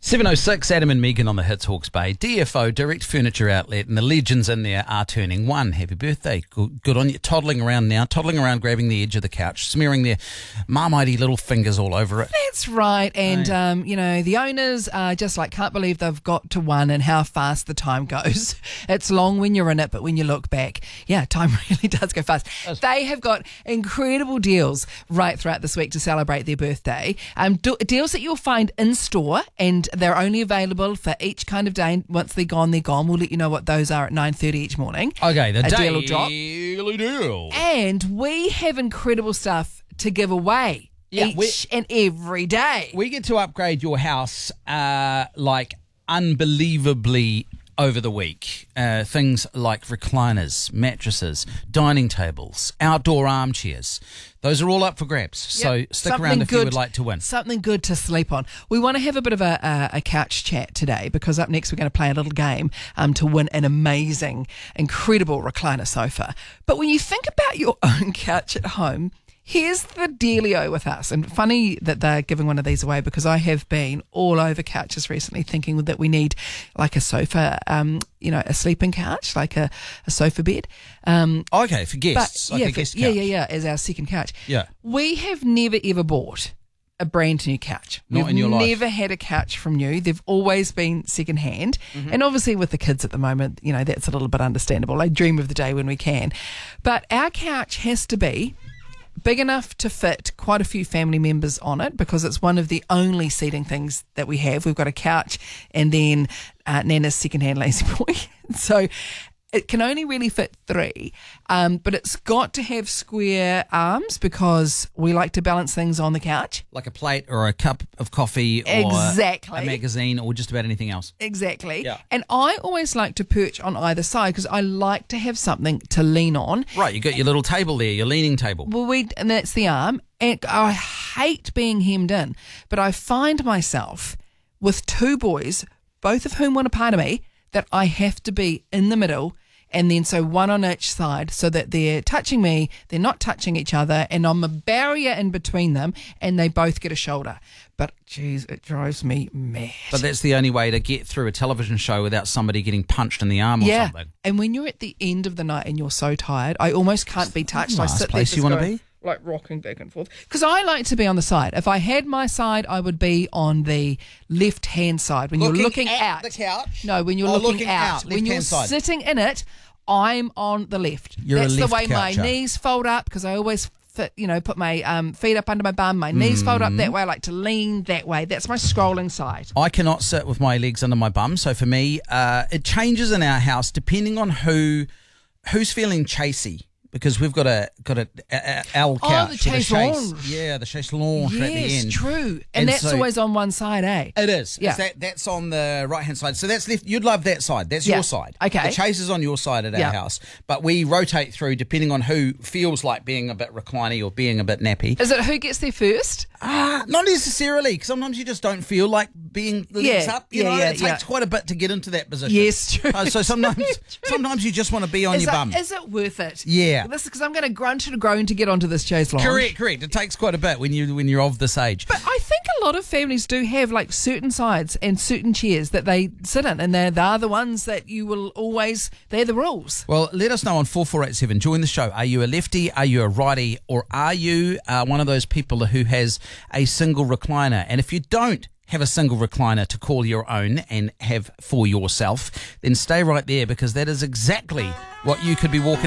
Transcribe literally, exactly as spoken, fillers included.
seven oh six, Adam and Megan on the Hits Hawke's Bay. D F O, Direct Furniture Outlet, and the legends in there are turning one. Happy birthday. Good, good on you. Toddling around now, toddling around, grabbing the edge of the couch, smearing their marmitey little fingers all over it. That's right. And, Right. um, you know, the owners are just like, can't believe they've got to one and how fast the time goes. It's long when you're in it, but when you look back, yeah, time really does go fast. They have got incredible deals right throughout this week to celebrate their birthday. Um, do- deals that you'll find in store, and they're only available for each kind of day. Once they're gone, they're gone. We'll let you know what those are at nine thirty each morning. Okay, the A deal will daily drop. deal. And we have incredible stuff to give away Yeah, each we- and every day. We get to upgrade your house uh, like unbelievably over the week. Uh, things like recliners, mattresses, dining tables, outdoor armchairs. Those are all up for grabs. So Yep. stick Something around if you good- would like to win. Something good to sleep on. We want to have a bit of a, a, a couch chat today, because up next we're going to play a little game um, to win an amazing, incredible recliner sofa. But when you think about your own couch at home, here's the dealio with us. And funny that they're giving one of these away, because I have been all over couches recently thinking that we need like a sofa, um, you know, a sleeping couch, like a, a sofa bed. Um, Okay, for but guests. like yeah, a for- guest yeah, couch. yeah, yeah, as our second couch. Yeah. We have never ever bought a brand new couch. Not We've in your life. never had a couch from new. They've always been second hand. Mm-hmm. And obviously with the kids at the moment, you know, that's a little bit understandable. I dream of the day when we can. But our couch has to be big enough to fit quite a few family members on it, because it's one of the only seating things that we have. We've got a couch and then uh, Nana's second-hand lazy boy. So it can only really fit three, um, but it's got to have square arms, because we like to balance things on the couch. Like a plate or a cup of coffee or Exactly. a magazine or just about anything else. Exactly. Yeah. And I always like to perch on either side, because I like to have something to lean on. Right, you got your little table there, your leaning table. Well, we and that's the arm. And I hate being hemmed in, but I find myself with two boys, both of whom want a part of me, that I have to be in the middle, and then so one on each side, so that they're touching me, they're not touching each other, and I'm a barrier in between them, and they both get a shoulder. But geez, it drives me mad. But that's the only way to get through a television show without somebody getting punched in the arm or yeah, something. and when you're at the end of the night and you're so tired, I almost can't be touched. I Last sit there place just you wanna going, be? like rocking back and forth, because I like to be on the side. If I had my side, I would be on the left hand side. When Looking you're looking at out, the couch? no, when you're Oh, looking, looking out, out, when you're left-hand side. sitting in it, I'm on the left. You're a That's the left way my coucher. knees fold up, because I always fit, you know, put my um, feet up under my bum. My knees fold up Mm. that way. I like to lean that way. That's my scrolling side. I cannot sit with my legs under my bum, so for me, uh, it changes in our house depending on who who's feeling chasey. Because we've got a got a, a, a L couch. Oh, the with a chaise lounge. Yeah, the chaise lounge at the Yes, end. true. And, And that's so- always on one side, eh? It is. Yeah. It's that, that's on the right hand side. So that's left. You'd love that side. That's Yeah. your side. Okay. The chase is on your side at our Yeah. house. But we rotate through depending on who feels like being a bit recliny or being a bit nappy. Is it who gets there first? Ah, not necessarily. 'Cause sometimes you just don't feel like being the legs Yeah, up. You yeah, know, yeah, it yeah. takes quite a bit to get into that position. Yes, true. Uh, so sometimes, sometimes you just want to be on Is your it, bum. is it worth it? Yeah. This because I'm going to grunt and groan to get onto this chaise lounge. Correct, correct. It takes quite a bit when you when you're of this age. But I think a lot of families do have like certain sides and certain chairs that they sit in, and they're, they're the ones that you will always, they're the rules. Well, let us know on four four eight seven. Join the show. Are you a lefty? Are you a righty? Or are you uh, one of those people who has a single recliner? And if you don't have a single recliner to call your own and have for yourself, then stay right there, because that is exactly what you could be walking